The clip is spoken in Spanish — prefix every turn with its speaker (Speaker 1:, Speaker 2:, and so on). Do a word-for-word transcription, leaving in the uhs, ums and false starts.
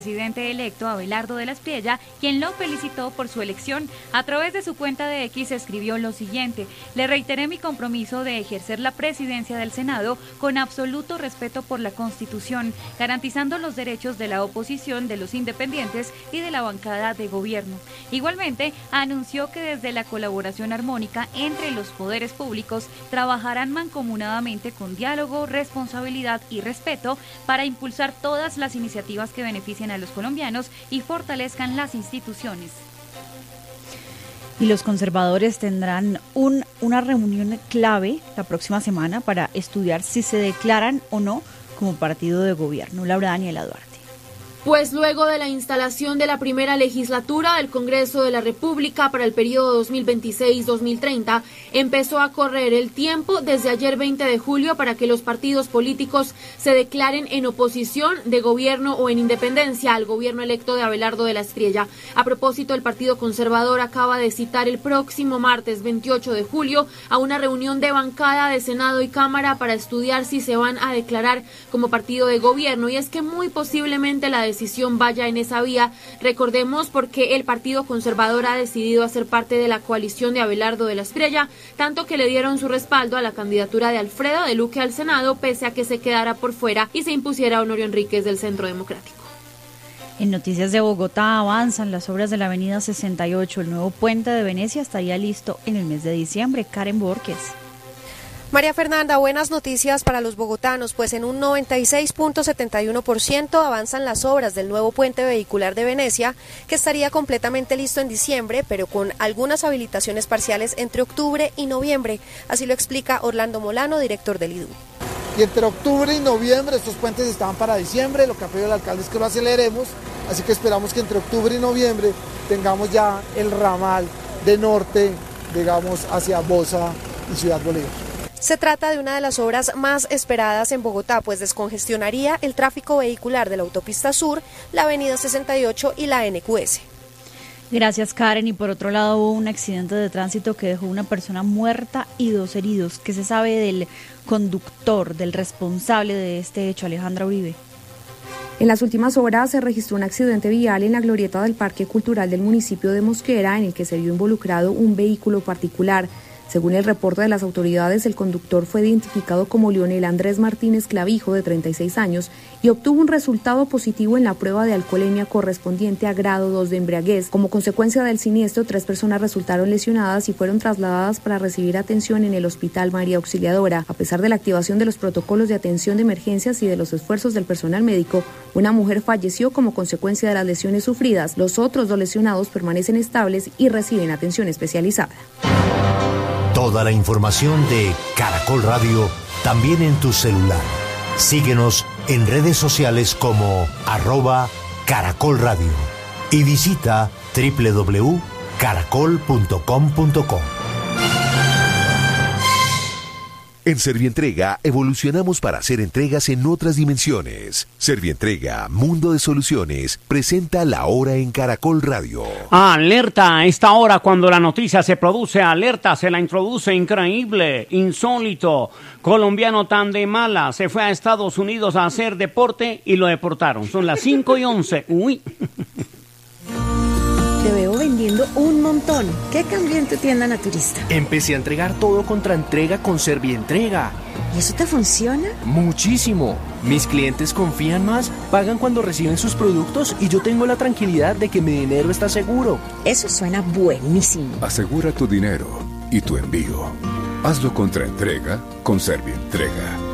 Speaker 1: presidente electo Abelardo de la Espriella, quien lo felicitó por su elección. A través de su cuenta de X escribió lo siguiente: le reiteré mi compromiso de ejercer la presidencia del Senado con absoluto respeto por la Constitución, garantizando los derechos de la oposición, de los independientes y de la bancada de gobierno. Igualmente, anunció que desde la colaboración armónica entre los poderes públicos trabajarán mancomunadamente con diálogo, responsabilidad y respeto para impulsar todas las iniciativas que beneficien a los colombianos y fortalezcan las instituciones.
Speaker 2: Y los conservadores tendrán un, una reunión clave la próxima semana para estudiar si se declaran o no como partido de gobierno. Laura Daniela Duarte.
Speaker 3: Pues luego de la instalación de la primera legislatura del Congreso de la República para el periodo dos mil veintiséis a dos mil treinta, empezó a correr el tiempo desde ayer veinte de julio para que los partidos políticos se declaren en oposición de gobierno o en independencia al gobierno electo de Abelardo de la Espriella. A propósito, el Partido Conservador acaba de citar el próximo martes veintiocho de julio a una reunión de bancada de Senado y Cámara para estudiar si se van a declarar como partido de gobierno, y es que muy posiblemente la decisión vaya en esa vía. Recordemos porque el Partido Conservador ha decidido hacer parte de la coalición de Abelardo de la Espriella, tanto que le dieron su respaldo a la candidatura de Alfredo de Luque al Senado, pese a que se quedara por fuera y se impusiera Honorio Enríquez del Centro Democrático.
Speaker 2: En noticias de Bogotá, avanzan las obras de la avenida sesenta y ocho. El nuevo puente de Venecia estaría listo en el mes de diciembre. Karen Borges.
Speaker 4: María Fernanda, buenas noticias para los bogotanos, pues en un noventa y seis punto setenta y uno por ciento avanzan las obras del nuevo puente vehicular de Venecia, que estaría completamente listo en diciembre, pero con algunas habilitaciones parciales entre octubre y noviembre. Así lo explica Orlando Molano, director del I D U.
Speaker 5: Y entre octubre y noviembre estos puentes estaban para diciembre, lo que ha pedido el alcalde es que lo aceleremos, así que esperamos que entre octubre y noviembre tengamos ya el ramal de norte, digamos, hacia Bosa y Ciudad Bolívar.
Speaker 4: Se trata de una de las obras más esperadas en Bogotá, pues descongestionaría el tráfico vehicular de la autopista sur, la avenida sesenta y ocho y la N Q S.
Speaker 2: Gracias, Karen. Y por otro lado, hubo un accidente de tránsito que dejó una persona muerta y dos heridos. ¿Qué se sabe del conductor, del responsable de este hecho, Alejandra Uribe?
Speaker 6: En las últimas horas se registró un accidente vial en la glorieta del Parque Cultural del municipio de Mosquera, en el que se vio involucrado un vehículo particular. Según el reporte de las autoridades, el conductor fue identificado como Leonel Andrés Martínez Clavijo, de treinta y seis años, y obtuvo un resultado positivo en la prueba de alcoholemia correspondiente a grado dos de embriaguez. Como consecuencia del siniestro, tres personas resultaron lesionadas y fueron trasladadas para recibir atención en el Hospital María Auxiliadora. A pesar de la activación de los protocolos de atención de emergencias y de los esfuerzos del personal médico, una mujer falleció como consecuencia de las lesiones sufridas. Los otros dos lesionados permanecen estables y reciben atención especializada.
Speaker 7: Toda la información de Caracol Radio también en tu celular. Síguenos en redes sociales como arroba Caracol Radio y visita doble u doble u doble u punto caracol punto com punto co.
Speaker 8: En Servientrega evolucionamos para hacer entregas en otras dimensiones. Servientrega, Mundo de Soluciones, presenta La Hora en Caracol Radio.
Speaker 9: Alerta, a esta hora cuando la noticia se produce, alerta, se la introduce increíble, insólito. Colombiano tan de mala, se fue a Estados Unidos a hacer deporte y lo deportaron. Son las cinco y once. Uy.
Speaker 10: Te veo vendiendo un montón. ¿Qué cambió en tu tienda naturista?
Speaker 11: Empecé a entregar todo contra entrega con Servientrega.
Speaker 10: ¿Y eso te funciona?
Speaker 11: Muchísimo. Mis clientes confían más, pagan cuando reciben sus productos y yo tengo la tranquilidad de que mi dinero está seguro.
Speaker 10: Eso suena buenísimo.
Speaker 12: Asegura tu dinero y tu envío. Hazlo contra entrega con Servientrega.